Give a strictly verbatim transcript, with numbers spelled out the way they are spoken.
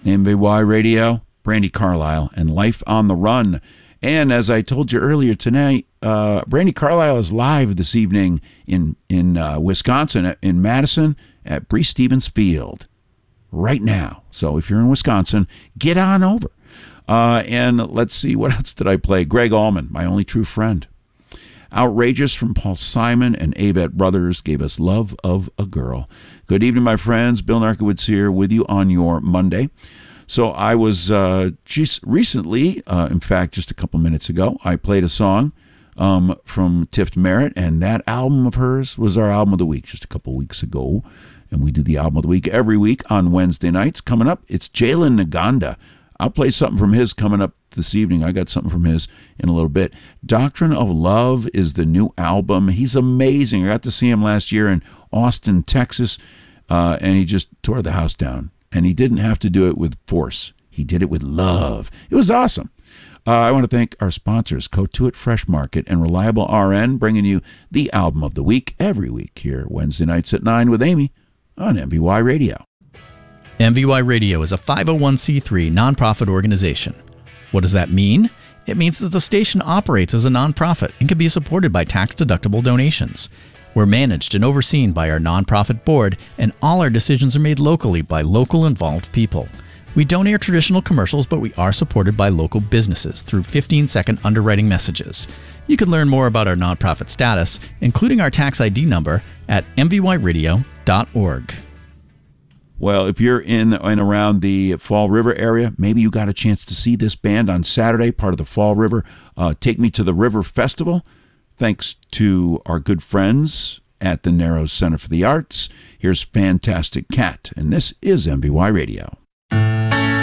M V Y Radio, Brandi Carlile, and Life on the Run. And as I told you earlier tonight, uh, Brandi Carlile is live this evening in, in uh, Wisconsin, in Madison, at Breese Stevens Field right now. So if you're in Wisconsin, get on over. Uh, and let's see, what else did I play? Greg Allman, My Only True Friend. Outrageous from Paul Simon and Avett Brothers gave us Love of a Girl. Good evening, my friends. Bill Narkowitz here with you on your Monday. So I was uh, just recently, uh, in fact, just a couple minutes ago, I played a song um, from Tift Merritt, and that album of hers was our album of the week just a couple weeks ago. And we do the album of the week every week on Wednesday nights. Coming up, it's Jalen Naganda. I'll play something from his coming up this evening. I got something from his in a little bit. Doctrine of Love is the new album. He's amazing. I got to see him last year in Austin, Texas, uh, and he just tore the house down. And he didn't have to do it with force. He did it with love. It was awesome. Uh, I want to thank our sponsors, Cotuit Fresh Market and Reliable R N, bringing you the album of the week every week here Wednesday nights at nine with Amy on M V Y Radio. M V Y Radio is a five oh one c three nonprofit organization. What does that mean? It means that the station operates as a nonprofit and can be supported by tax-deductible donations. We're managed and overseen by our nonprofit board, and all our decisions are made locally by local involved people. We don't air traditional commercials, but we are supported by local businesses through fifteen second underwriting messages. You can learn more about our nonprofit status, including our tax I D number, at m v y radio dot org. Well, if you're in and around the Fall River area, maybe you got a chance to see this band on Saturday, part of the Fall River uh, Take Me to the River Festival. Thanks to our good friends at the Narrows Center for the Arts. Here's Fantastic Cat, and this is M V Y Radio.